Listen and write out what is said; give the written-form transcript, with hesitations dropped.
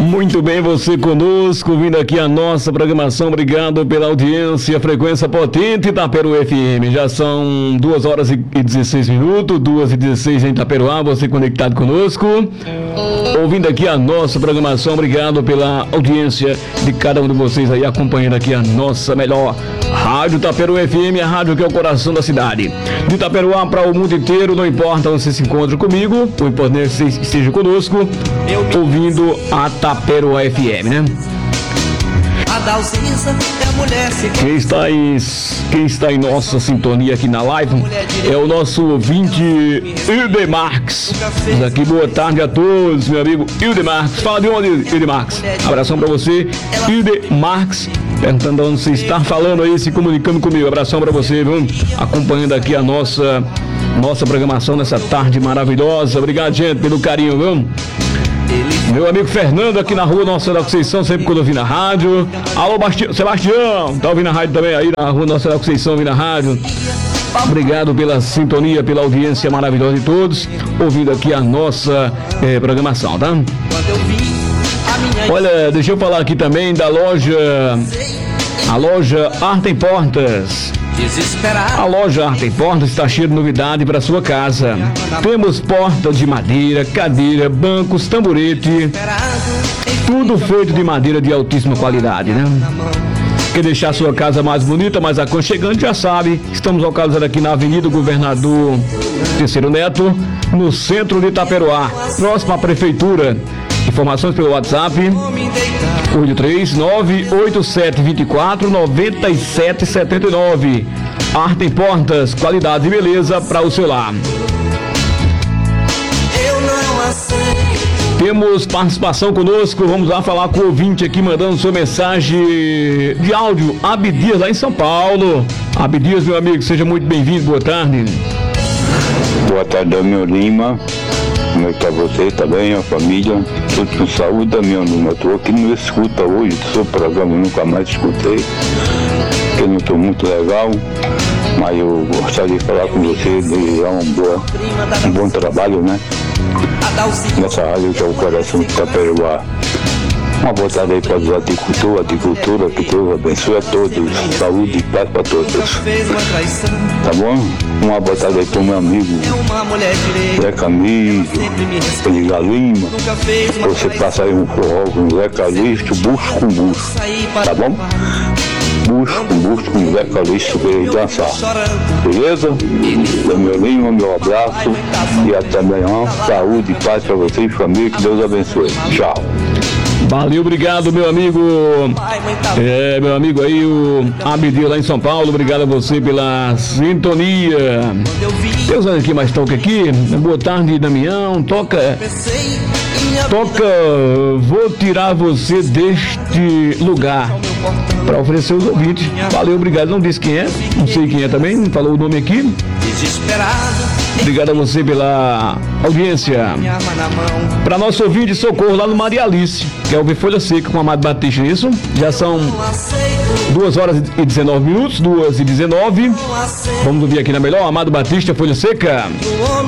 Muito bem, você conosco, vindo aqui a nossa programação. Obrigado pela audiência, frequência potente Itaperu FM. Já são 2 horas e 16 minutos, 2h16 em Itaperuá, você conectado conosco, ouvindo aqui a nossa programação. Obrigado pela audiência de cada um de vocês aí, acompanhando aqui a nossa melhor Rádio Itaperu FM, a rádio que é o coração da cidade. De Itaperuá para o mundo inteiro, não importa onde você se encontra comigo, o importante é que você esteja conosco, ouvindo a Itaperu FM, né? Quem está em nossa sintonia aqui na live é o nosso ouvinte Hilde Marques. Aqui, boa tarde a todos, meu amigo Hilde Marques. Fala de onde, Hilde Marques? Abração pra você, Hilde Marques. Perguntando onde você está falando aí, se comunicando comigo. Abração pra você, viu? Acompanhando aqui a nossa programação nessa tarde maravilhosa. Obrigado, gente, pelo carinho, viu? Meu amigo Fernando aqui na rua Nossa Senhora da Conceição, sempre quando eu vim na rádio. Alô, Sebastião, tá ouvindo a rádio também aí na rua Nossa Senhora da Conceição, ouvindo a rádio. Obrigado pela sintonia, pela audiência maravilhosa de todos, ouvindo aqui a nossa programação, tá? Olha, deixa eu falar aqui também da loja, a loja Arte em Portas. A loja Arte em Portas está cheia de novidade para sua casa. Temos portas de madeira, cadeira, bancos, tamborete, tudo feito de madeira de altíssima qualidade, né? Quer deixar sua casa mais bonita, mais aconchegante, já sabe, estamos localizados aqui na Avenida Governador Terceiro Neto, no centro de Itaperuá, próximo à Prefeitura. Informações pelo WhatsApp 83987249779. Arte em Portas, qualidade e beleza para o seu lar. Temos participação conosco, vamos lá falar com o ouvinte aqui, mandando sua mensagem de áudio, Abdias, lá em São Paulo. Abdias, meu amigo, seja muito bem-vindo, boa tarde. Boa tarde, Damião Lima. Como é que tá você? Tá bem, a família? Tudo com saúde, Damião Lima. Eu tô aqui no Escuta hoje, do seu programa, eu nunca mais escutei, porque eu não tô muito legal, mas eu gostaria de falar com você, desejar um bom trabalho, né? Nessa rádio que é o coração de Itaperuá. Uma boa tarde aí para os agricultura, que Deus abençoe a todos, saúde e paz para todos. Tá bom? Uma boa tarde aí para o meu amigo Zé Camilo, Edgar Lima. Você passa aí um forró com o Zé Calixto, bucho com bucho. Tá bom? Bucho com o Zé Calixto para ele dançar. Beleza? Meu Lima, meu abraço e até amanhã. Saúde e paz para você e família, que Deus abençoe. Tchau. Valeu, obrigado, meu amigo. Meu amigo aí, o Abdi lá em São Paulo. Obrigado a você pela sintonia. Deus, olha aqui mais toca aqui. Boa tarde, Damião. Toca. Vou tirar você deste lugar para oferecer os ouvintes. Valeu, obrigado. Não disse quem é, não sei quem é também, não falou o nome aqui. Obrigado a você pela audiência. Para nosso ouvinte, socorro lá no Maria Alice, que é ouvir Folha Seca com o Amado Batista, isso? Já são 2 horas e 19 minutos, 2h19. Vamos ouvir aqui na melhor, Amado Batista, Folha Seca.